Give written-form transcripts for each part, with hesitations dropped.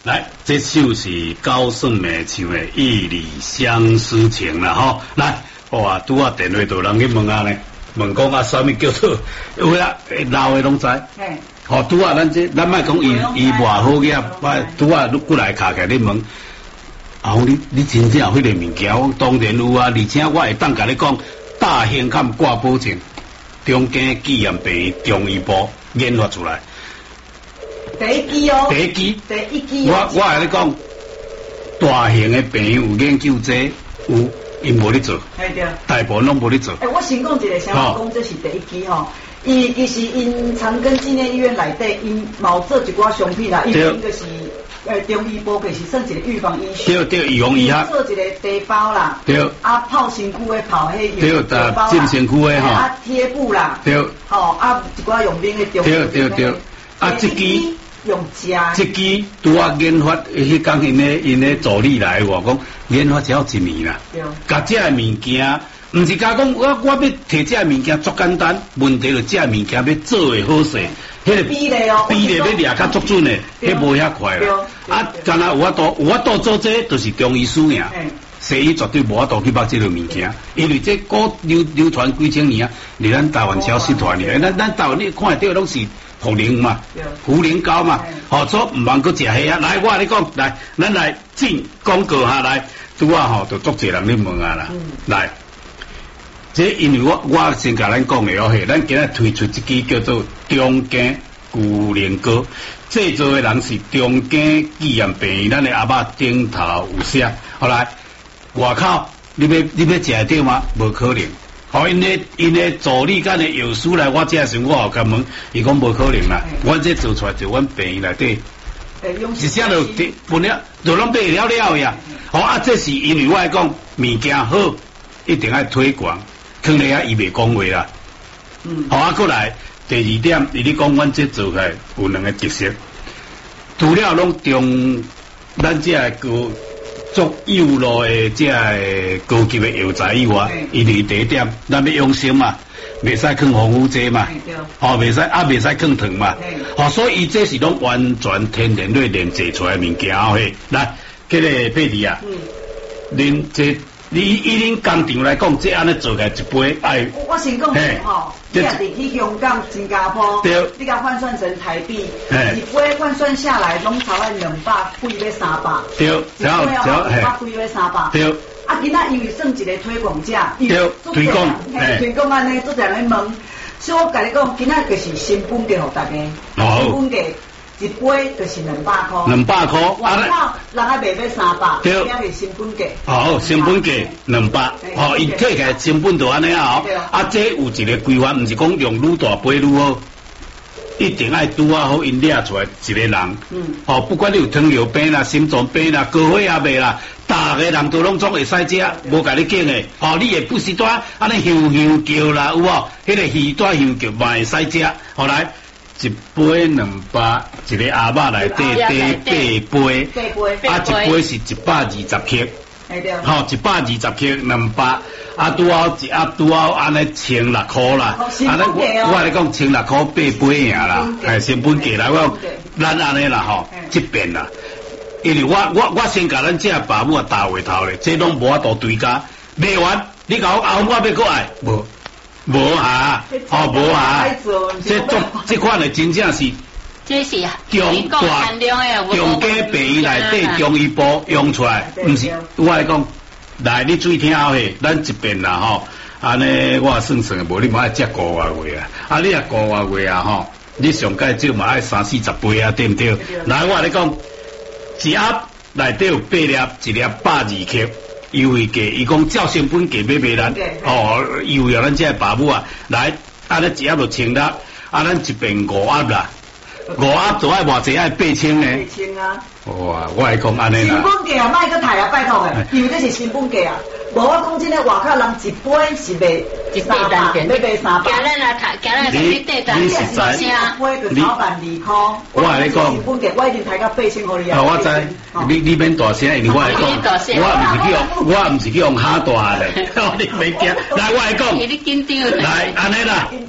来，这首是高胜美唱的《一里相思情》啦，吼，来，哇，拄啊电话就有人去问啊呢，问讲啊，啥物叫做？有啊，老的拢知。吼，拄啊，咱莫讲伊偌好嘢，拄啊，过来卡起你问，你真正有迄个物件？我当然有啊，而且我会当甲你讲，大兴坎挂保证，中间纪念碑中医部研发出来。 第一支哦， 第一支，我跟你讲，大型的朋友研究这有，因无咧做，大部分拢无咧做。 我先讲一个，先讲这是第一支吼。伊其实因长庚纪念医院内底，因冇做一寡商品啦，因就是中医部，就是算一个预防医学。 对，预防医学。 做一个茶包啦。对。啊，泡身躯的泡迄对，浸身躯的吼。 啊，贴布啦。对。吼，啊，一寡用品的中医。 对。啊，这支。 用食， 这支拄啊研发，迄讲因咧助理来话讲，研发只要1年啦。对。甲这个物件，毋是甲讲我要摕这个物件足简单，问题就这个物件要做诶好势，迄个比例要掠较足准诶，迄无遐快啦。啊，干那有法度做这，就是中医师尔。西医绝对无法度去捌这个物件，因为这古流传几千年啊，离咱台湾消失团尔。咱台湾你看得到拢是。茯苓嘛，茯苓膏嘛，好所唔通搁食虾啊！来，我跟你讲，来，咱来进广告下来，拄啊吼，就足侪人咧问啊啦。来，这因为我先甲咱讲的哦嘿，咱今日推出一支叫做中间固灵膏，制作的人是中间纪念病，咱的阿嬷顶头有写。后来，外口你要食得到吗？无可能。好，因咧助理干的药师来，我这时我后甲问，伊讲无可能啦。阮这做出来就阮病院内底，一下就本了，就拢买了呀。好啊，这是因为我来讲物件好，一定要推广，可能啊伊袂讲话啦。好啊，过来第二点，你讲阮这做起来有两个特色，除了拢中咱这个足幼路的这高级的药材以外，伊是第一点，咱要用心嘛，袂使放防腐剂嘛，袂使放糖嘛，所以这是拢完全天然类炼制出来的物件嘿。来，这个佩蒂啊，恁这以恁工厂来讲，这安尼做起来一杯爱。 我先讲吼，你若是去香港、新加坡，你甲换算成台币，一杯换算下来拢差不多200几到300。对，然后200几到300。对。啊，今仔因为算一个推广价，对，推广安尼，做人咧问，所以我甲你讲，今仔就是成本价互大家，成本价。一杯就是200块，200块，外口人家卖300，对，是成本价。哦，成本价200，哦，伊摕起来成本就安尼啊，啊，这有一个规范，毋是讲用愈大杯愈好，一定爱拄啊好因掠出来一个人。哦，不管你有糖尿病啦、心脏病啦、高血压病啦，大个人都拢总会使食，无甲你拣的。哦，你会不时段安尼香叫啦，有无？迄个鱼段香叫嘛会使食，好来。一杯200，一个阿嬷内底得8杯，啊，一杯是120克，好，120克200，啊，拄好安尼1600块啦，安尼我来讲1600块8杯尔啦，成本价来我咱安尼啦吼，这边啦，因为我先甲咱这爸母打回头咧，这拢无法度对价，卖完你甲我后我要搁爱无？无啊，无啊，这款的真正是， 这是中家病院内底中医部用出来，毋是我来讲，来你注意听好嘿，咱一边啦吼，安尼我算算，无你嘛爱食5外月啊，啊你啊5外月啊吼，你上盖少嘛爱30-40杯啊，对毋对？来我来讲，一盒内底有8粒，一粒120克。优惠价，伊讲照成本价要卖咱，优惠咱这爸母啊，来，啊，咱一盒就10粒，啊，咱一边5盒啦，5盒就爱偌济，爱8000呢。8000啊！哇，我来讲安尼啦。成本价啊，卖个太啊，拜托诶，因为这是成本价啊。无我讲真诶，外口人一杯是卖300，要卖300。今日啦，今日你实在，杯就320块。我来讲，成本价我已经抬到8000互你啊。我知，你免大声，因为我来讲，我毋是去用哈大咧，你袂惊。来，我来讲，来安尼啦。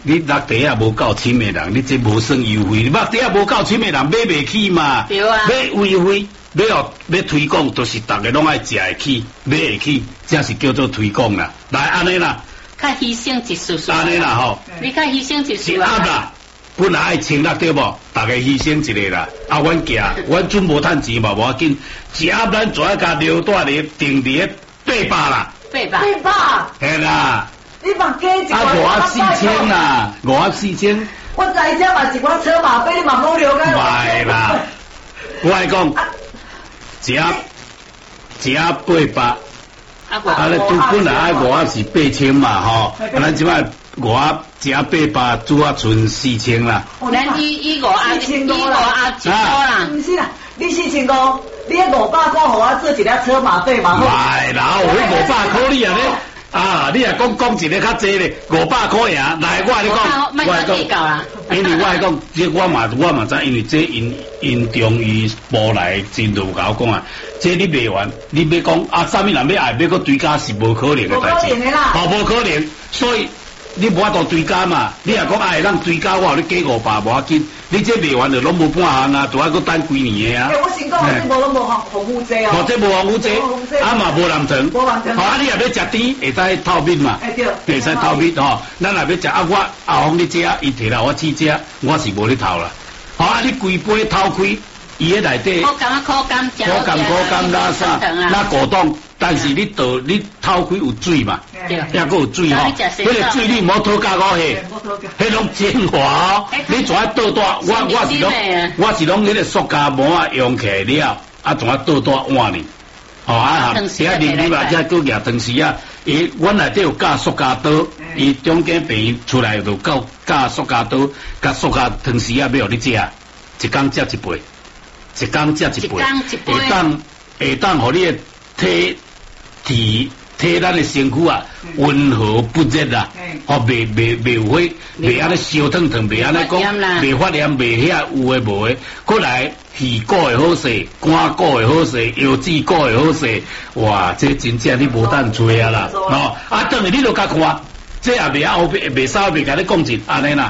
你落地也无够深的人，你这无算优惠。你落地也无够深的人买袂起嘛。 对啊。 要优惠，要推广，就是大家拢爱食会起，买会起，才是叫做推广啦。来安尼啦。 较牺牲一丝。 安尼啦吼。 你较牺牲一丝。 一盒啦，本来爱清啦对无？大家牺牲一个啦。啊，阮行，阮准无趁钱嘛，无要紧。一盒咱做一家留带咧，定伫800啦。 800。 嘿啦。 你嘛加一 5000啦，5000。 我知这嘛是我车马费，你嘛冇了解。 袂啦，我来讲，一盒800，啊咧拄本来爱是8000嘛吼，啊咱即摆一盒800，拄啊剩4000啦。 咱以5盒1组啦。 唔是啦，你4500，你500块互我做一辆车马费嘛？ 袂啦，有500块你啊咧。啊！你也讲一个较济咧，500块赢。来，我你讲，因为我讲，这我嘛知，因为这因中医部来真度甲我讲啊，这你卖完，你要讲啊，啥物人要爱要搁追加是无可能的代志，无可能，所以你无法度追加嘛。你也讲爱让追加，我互你加500无要紧。你这卖完就拢无半项啊，就爱搁等几年的啊。 我先讲，这无拢无防腐剂哦。 这无防腐剂，啊嘛无蓝糖。好啊，你也要食甜，会使透蜜嘛。会使透蜜吼。咱也要食啊，我阿红你食，伊摕来我试食，我是无咧透啦。好啊，你规杯透开，伊迄内底。 苦甘拉啥拉果冻，但是你透开有水嘛，也搁有水吼。迄个水你莫讨加5下，迄种精华哦。你怎啊倒大？我是拢迄个塑胶膜啊用起来了，啊怎啊倒大碗呢？哦啊，遐啉嘛，遮搁夹汤匙啊。伊阮内底有架塑胶刀，伊中间平出来就够架塑胶刀，甲塑胶汤匙啊，要互你食，一工食一杯。一工食一杯，会当，互你的体咱的身躯啊温和不热啦，哦，袂有火，袂安尼烧烫烫，袂安尼讲，袂发炎，袂遐有诶无诶，过来鱼骨会好势，肝骨会好势，腰子骨会好势，哇，这真正你无等吹啊啦，哦，啊，等下你就甲看，这也袂后袂稍袂甲你讲一安尼啦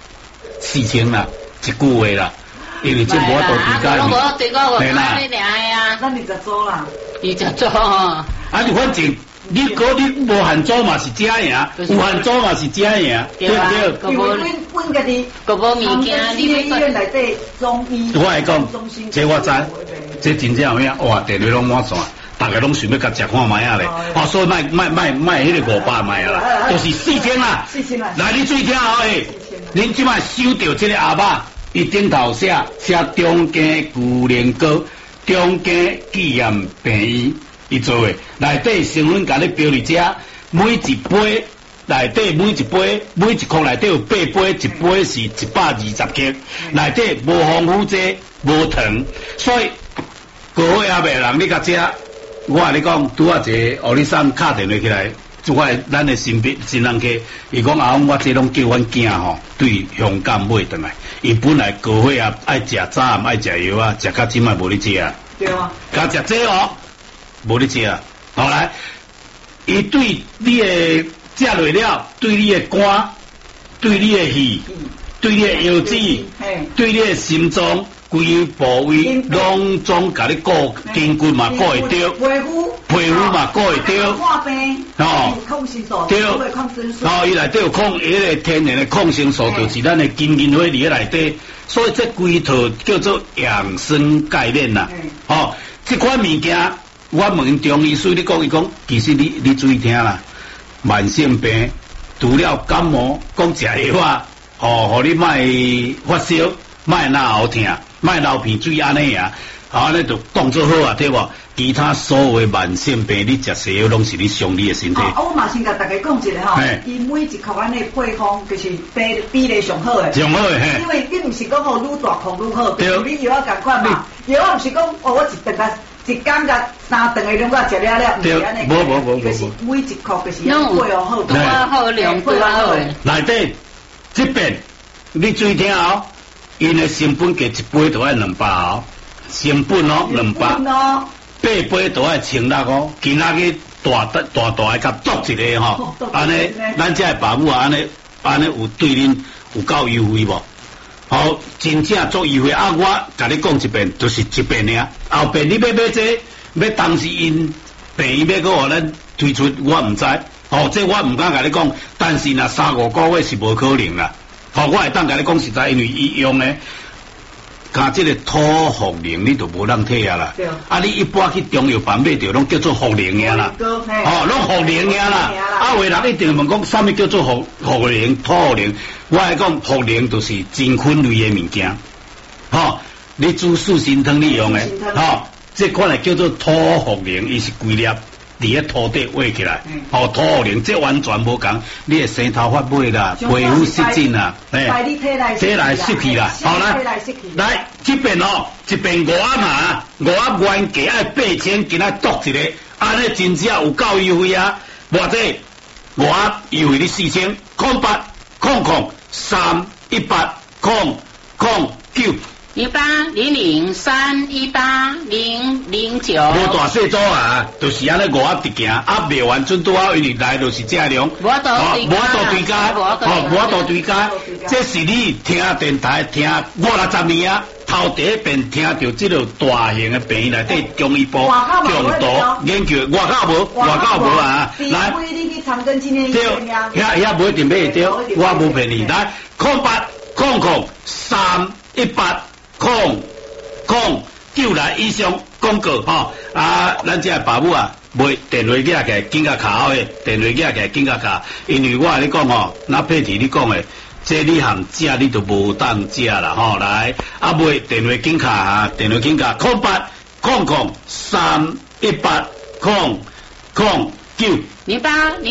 ，4000啦，一句话啦。因为这无法度追加， 对啦， 咱20组啦 ，20组吼。 啊，你反正你无限组嘛是假赢，有限组嘛是假赢，对不对？因为阮家己， 个无物件， 你医院内底中医， 我来讲，这我知，这真正有影，哇，电话拢满线，大家拢想要甲食看卖啊咧，哦，所以卖迄个500卖啊啦，就是4000啦，4000啦。来，你注意听好诶，恁即摆收到这个阿爸。伊顶头写中间巨人膏，中间纪念病院，伊做诶，内底成分甲你标伫遮，每一杯内底每一杯每一箍内底有8杯，一杯是120克，内底无防腐剂，无糖，所以高血压诶人你甲食，我甲你讲，拄啊一个奥利桑敲电话起来。咱的新人客，伊讲阿公，我这拢叫阮囝吼，对香港买转来。伊本来高血压爱食早暗爱食药啊，食到即摆无咧食啊。 对啊。 甲食这哦，无咧食啊。后来，伊对你的食落了，对你的肝，对你的肺，对你的腰子，对你的心脏。规部位拢总甲你顾筋骨嘛，顾会着，皮肤嘛，顾会着，哦，对，哦，伊内底有迄个天然的抗生素，就是咱的金银花伫咧内底，所以这规套叫做养生概念啦。哦，这款物件，我问中医师，你讲伊讲，其实你注意听啦，慢性病除了感冒，讲食药啊，哦，互你莫发烧，莫哪喉痛。卖流鼻水安尼啊，安尼就当作好啊，对无？其他所有的慢性病，你食西药拢是你伤你的身体。 我嘛先甲大家讲一个吼，伊每一箍安尼配方就是比例上好诶， 上好诶，嘿。 因为你毋是讲吼愈大箍愈好，对。你药仔共款嘛，药仔毋是讲我一顿甲一工甲3顿诶两个食了，毋是安尼。无，就是每一箍就是配方好， 拄啊好量，拄啊好诶。 内底这边你注意听哦。因的成本计一杯就要200哦，成本哦200，8杯就要16哦，其他个大个甲足一个吼，安尼咱这爸母安尼安尼有对恁有够优惠无？好，真正做优惠啊！我甲你讲一遍，就是一遍尔。后遍你要这，要当时因病院要搁互咱推出，我唔知。哦，这我唔敢甲你讲，但是若3-5个月是无可能啦。哦，我会当甲你讲实在，因为伊用诶。加这个土茯苓，你就无人体啊啦。啊，你一般去中药房买着，拢叫做茯苓啦。哦，拢茯苓啦。啊，有人一定问讲，啥物叫做茯苓、土茯苓？我来讲，茯苓就是真菌类的物件。哦，你煮素心汤你用的，哦，这款来叫做土茯苓，伊是规粒伫咧土地挖起来。哦，土茯苓这完全无共，你的生头发买啦，皮肤湿疹啦，体内湿气啦，好啦，来这边哦，一边5盒嘛，5盒原价爱8000，今仔剁一个，安尼真正有够优惠啊！或者5盒优惠你4000， 0800-318-009。 0800-318-009。 无大细组啊，就是安尼5盒直行，啊卖完准拄好，因为来就是这量，无法度追加，无法度追加。这是你听电台听50年啊，头第一遍听到这个大型的病院内底中医部中毒研究，外口无啊，来，对，遐无一定买得到，我无骗你，来0800-318-009来以上广告吼啊！咱这爸母啊，卖电话寄起来，紧甲卡好诶，电话寄起来，紧甲卡，因为我你讲吼，那配题你讲诶，这你含食你都无当食啦吼，来啊卖电话紧卡啊，电话紧卡0800-318-009。